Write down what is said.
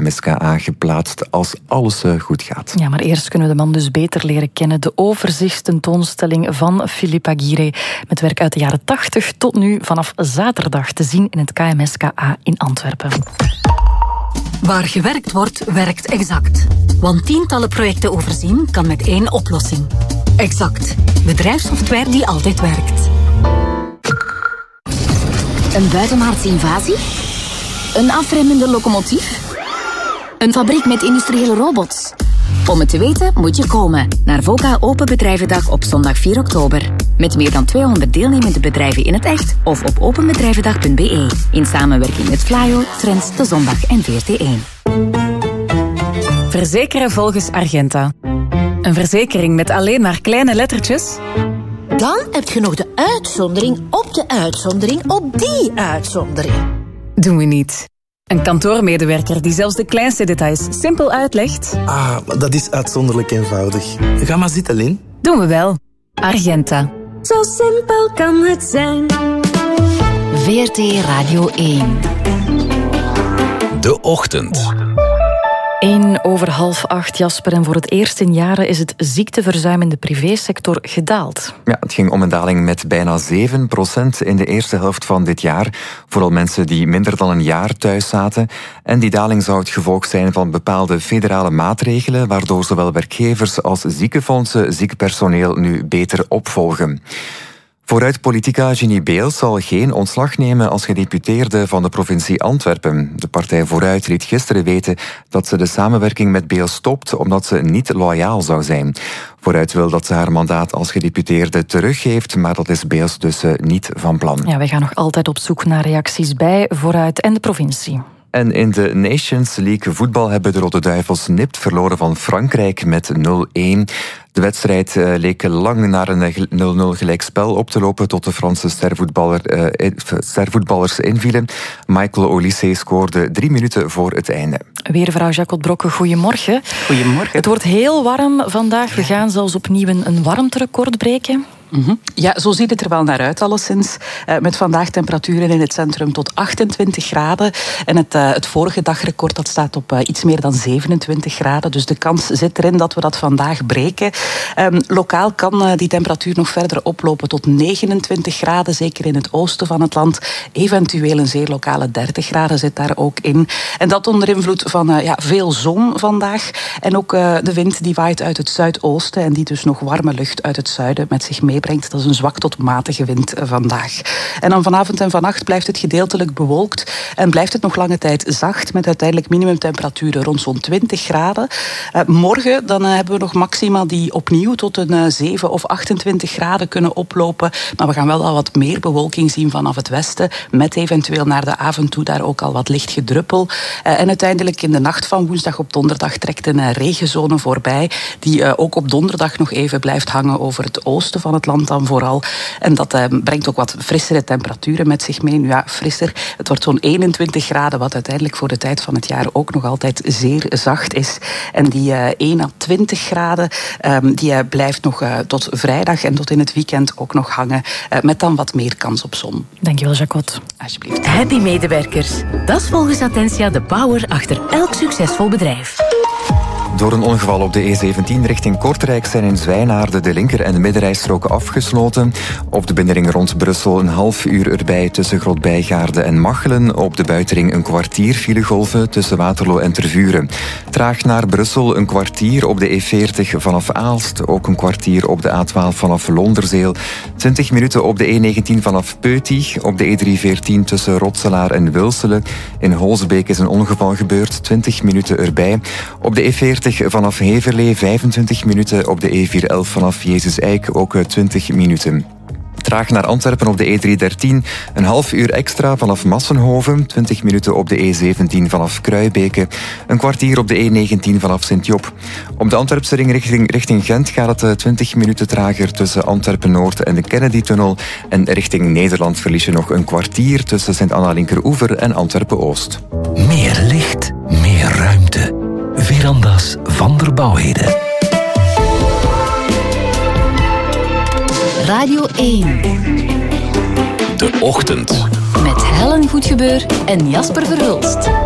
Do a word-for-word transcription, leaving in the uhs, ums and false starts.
M S K A geplaatst als alles goed gaat. Ja, maar eerst kunnen we de man dus beter leren kennen. De overzichtstentoonstelling van Philippe Aguirre met werk uit de jaren tachtig tot nu vanaf zaterdag te zien in het K M S K A in Antwerpen. Waar gewerkt wordt, werkt Exact. Want tientallen projecten overzien kan met één oplossing. Exact. Bedrijfssoftware die altijd werkt. Een buitenaardse invasie? Een afremmende locomotief? Een fabriek met industriële robots? Om het te weten moet je komen naar VOCA Open Bedrijvendag op zondag vier oktober. Met meer dan tweehonderd deelnemende bedrijven in het echt of op openbedrijvendag punt b e. In samenwerking met Flyo, Trends, De Zondag en V R T één. Verzekeren volgens Argenta. Een verzekering met alleen maar kleine lettertjes? Dan heb je nog de uitzondering op de uitzondering op die uitzondering. Doen we niet. Een kantoormedewerker die zelfs de kleinste details simpel uitlegt? Ah, dat is uitzonderlijk eenvoudig. Ga maar zitten, Lin. Doen we wel. Argenta. Zo simpel kan het zijn. V R T Radio één. De Ochtend. Eén over half acht, Jasper. En voor het eerst in jaren is het ziekteverzuim in de privésector gedaald. Ja, het ging om een daling met bijna zeven procent in de eerste helft van dit jaar. Vooral mensen die minder dan een jaar thuis zaten. En die daling zou het gevolg zijn van bepaalde federale maatregelen, waardoor zowel werkgevers als ziekenfondsen ziek personeel nu beter opvolgen. Vooruit-politica Ginny Beels zal geen ontslag nemen als gedeputeerde van de provincie Antwerpen. De partij Vooruit liet gisteren weten dat ze de samenwerking met Beels stopt omdat ze niet loyaal zou zijn. Vooruit wil dat ze haar mandaat als gedeputeerde teruggeeft, maar dat is Beels dus niet van plan. Ja, wij gaan nog altijd op zoek naar reacties bij Vooruit en de provincie. En in de Nations League voetbal hebben de Rode Duivels nipt verloren van Frankrijk met nul een. De wedstrijd uh, leek lang naar een nul nul gelijkspel op te lopen tot de Franse stervoetballer, uh, stervoetballers invielen. Michael Olise scoorde drie minuten voor het einde. Weervrouw Jacot Brokke, goedemorgen. Goedemorgen. Het wordt heel warm vandaag. We gaan zelfs opnieuw een, een warmterecord breken. Mm-hmm. Ja, zo ziet het er wel naar uit alleszins. Uh, met vandaag temperaturen in het centrum tot achtentwintig graden. En het, uh, het vorige dagrecord dat staat op uh, iets meer dan zevenentwintig graden. Dus de kans zit erin dat we dat vandaag breken. Um, lokaal kan uh, die temperatuur nog verder oplopen tot negenentwintig graden. Zeker in het oosten van het land. Eventueel een zeer lokale dertig graden zit daar ook in. En dat onder invloed van uh, ja, veel zon vandaag. En ook uh, de wind die waait uit het zuidoosten. En die dus nog warme lucht uit het zuiden met zich meebrengt. Dat is een zwak tot matige wind vandaag. En dan vanavond en vannacht blijft het gedeeltelijk bewolkt en blijft het nog lange tijd zacht met uiteindelijk minimumtemperaturen rond zo'n twintig graden. Uh, morgen dan uh, hebben we nog maxima die opnieuw tot een uh, zeven of achtentwintig graden kunnen oplopen. Maar we gaan wel al wat meer bewolking zien vanaf het westen met eventueel naar de avond toe daar ook al wat licht gedruppel. Uh, en uiteindelijk in de nacht van woensdag op donderdag trekt een uh, regenzone voorbij die uh, ook op donderdag nog even blijft hangen over het oosten van het land dan vooral. En dat uh, brengt ook wat frissere temperaturen met zich mee. Nu ja, frisser. Het wordt zo'n eenentwintig graden, wat uiteindelijk voor de tijd van het jaar ook nog altijd zeer zacht is. En die uh, één à twintig graden, um, die uh, blijft nog uh, tot vrijdag en tot in het weekend ook nog hangen. Uh, met dan wat meer kans op zon. Dankjewel, Jacot. Alsjeblieft. Happy medewerkers. Dat is volgens Attentia de power achter elk succesvol bedrijf. Door een ongeval op de E zeventien richting Kortrijk zijn in Zwijnaarden de linker- en de middenrijstroken afgesloten. Op de binnenring rond Brussel een half uur erbij tussen Grotbijgaarde en Machelen. Op de buitenring een kwartier filegolven tussen Waterloo en Tervuren. Traag naar Brussel een kwartier op de E veertig vanaf Aalst. Ook een kwartier op de A twaalf vanaf Londerzeel. twintig minuten op de E negentien vanaf Peutig. Op de E driehonderdveertien tussen Rotselaar en Wilselen. In Holsbeek is een ongeval gebeurd. twintig minuten erbij. Op de E veertig vanaf Heverlee vijfentwintig minuten. Op de E vierhonderdelf vanaf Jezus Eik ook twintig minuten. Traag naar Antwerpen op de E driehonderddertien. Een half uur extra vanaf Massenhoven. twintig minuten op de E zeventien vanaf Kruibeke. Een kwartier op de E negentien vanaf Sint-Job. Op de Antwerpse ring richting, richting Gent gaat het twintig minuten trager tussen Antwerpen-Noord en de Kennedy-tunnel. En richting Nederland verlies je nog een kwartier tussen Sint-Anna-Linkeroever en Antwerpen-Oost. Meer licht, meer ruimte. Verandas van der Bouwheden. Radio één. De Ochtend. Met Helen Goedgebeur en Jasper Verhulst.